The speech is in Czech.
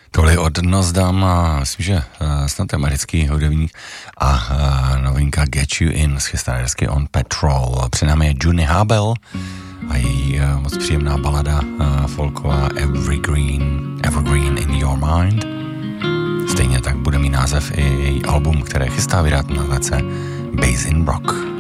Tohle od Nozdam a myslím, že snad americký hudebník a novinka Get You In schystá hezky On Patrol. Před námi je Juni Habel a její moc příjemná balada folková Evergreen in Your Mind. Stejně tak bude mít název i její album, které chystá vydat na značce Basin Rock.